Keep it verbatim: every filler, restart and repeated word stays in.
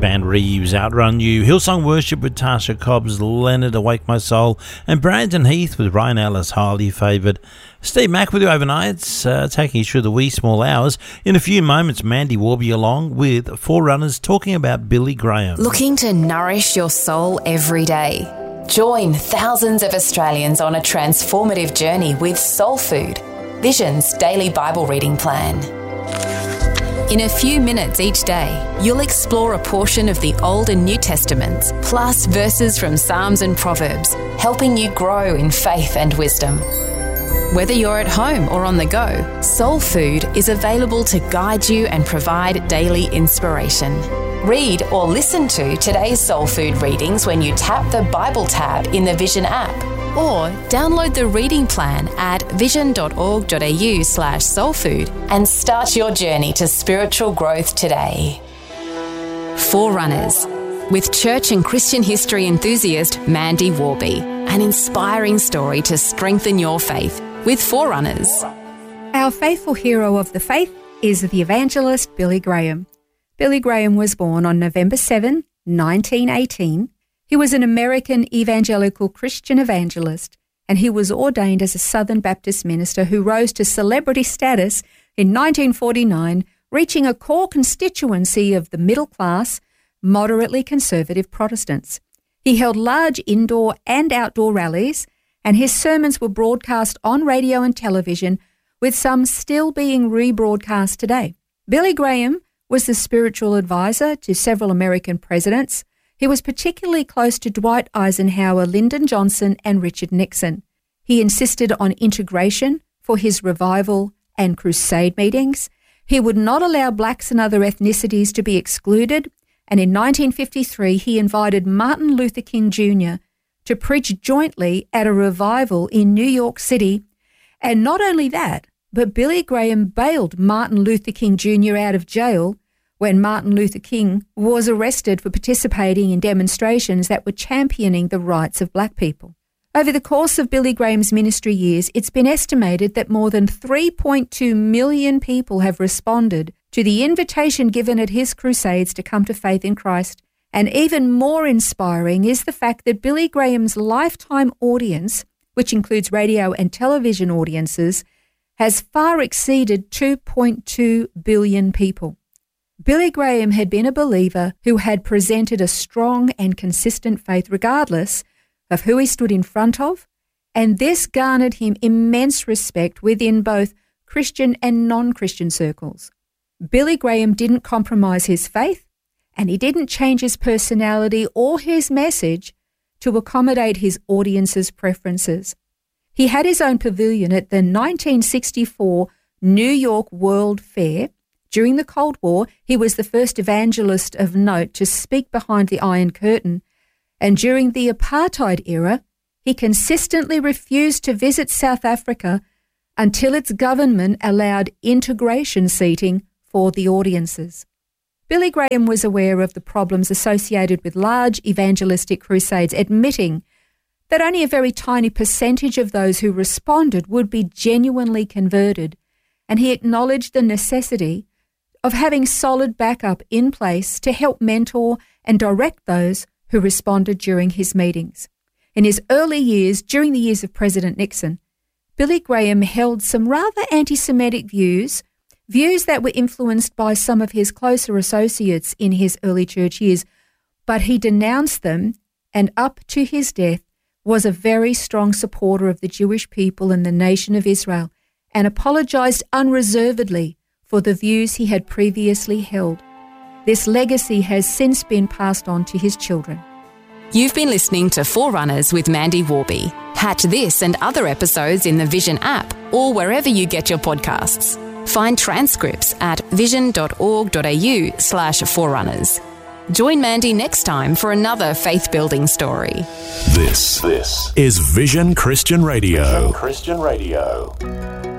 band Reeves, Outrun You, Hillsong Worship with Tasha Cobbs, Leonard, Awake My Soul, and Brandon Heath with Ryan Ellis, Highly Favoured. Steve Mack with you overnight, uh, taking you through the wee small hours. In a few moments, Mandy Warby along with Forerunners talking about Billy Graham. Looking to nourish your soul every day? Join thousands of Australians on a transformative journey with Soul Food, Vision's daily Bible reading plan. In a few minutes each day, you'll explore a portion of the Old and New Testaments, plus verses from Psalms and Proverbs, helping you grow in faith and wisdom. Whether you're at home or on the go, Soul Food is available to guide you and provide daily inspiration. Read or listen to today's Soul Food readings when you tap the Bible tab in the Vision app, or download the reading plan at vision.org.au slash soulfood and start your journey to spiritual growth today. Forerunners, with church and Christian history enthusiast Mandy Warby. An inspiring story to strengthen your faith with Forerunners. Our faithful hero of the faith is the evangelist Billy Graham. Billy Graham was born on November seventh, nineteen eighteen. He was an American evangelical Christian evangelist, and he was ordained as a Southern Baptist minister who rose to celebrity status in nineteen forty-nine, reaching a core constituency of the middle class, moderately conservative Protestants. He held large indoor and outdoor rallies, and his sermons were broadcast on radio and television, with some still being rebroadcast today. Billy Graham was the spiritual advisor to several American presidents. He was particularly close to Dwight Eisenhower, Lyndon Johnson, and Richard Nixon. He insisted on integration for his revival and crusade meetings. He would not allow blacks and other ethnicities to be excluded, and in nineteen fifty-three he invited Martin Luther King Junior to preach jointly at a revival in New York City. And not only that, but Billy Graham bailed Martin Luther King Junior out of jail when Martin Luther King was arrested for participating in demonstrations that were championing the rights of black people. Over the course of Billy Graham's ministry years, it's been estimated that more than three point two million people have responded to the invitation given at his crusades to come to faith in Christ. And even more inspiring is the fact that Billy Graham's lifetime audience, which includes radio and television audiences, has far exceeded two point two billion people. Billy Graham had been a believer who had presented a strong and consistent faith regardless of who he stood in front of, and this garnered him immense respect within both Christian and non-Christian circles. Billy Graham didn't compromise his faith, and he didn't change his personality or his message to accommodate his audience's preferences. He had his own pavilion at the nineteen sixty-four New York World Fair. During the Cold War, he was the first evangelist of note to speak behind the Iron Curtain, and during the apartheid era, he consistently refused to visit South Africa until its government allowed integration seating for the audiences. Billy Graham was aware of the problems associated with large evangelistic crusades, admitting that only a very tiny percentage of those who responded would be genuinely converted, and he acknowledged the necessity of having solid backup in place to help mentor and direct those who responded during his meetings. In his early years, during the years of President Nixon, Billy Graham held some rather anti-Semitic views, views that were influenced by some of his closer associates in his early church years, but he denounced them, and up to his death was a very strong supporter of the Jewish people and the nation of Israel, and apologized unreservedly for the views he had previously held. This legacy has since been passed on to his children. You've been listening to Forerunners with Mandy Warby. Catch this and other episodes in the Vision app or wherever you get your podcasts. Find transcripts at vision.org.au slash forerunners. Join Mandy next time for another faith-building story. This, this is Vision Christian Radio. Vision Christian Radio.